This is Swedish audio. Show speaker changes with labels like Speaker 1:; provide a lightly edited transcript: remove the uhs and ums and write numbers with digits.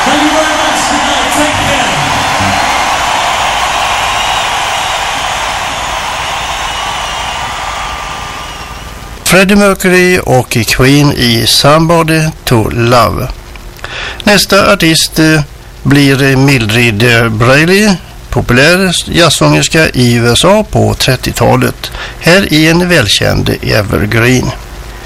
Speaker 1: Thank you very much tonight. Take care.
Speaker 2: Freddie Mercury och Queen i Somebody to Love. Nästa artist blir Mildred Braley, populär jazzsångerska i USA på 30-talet. Här i en välkänd evergreen.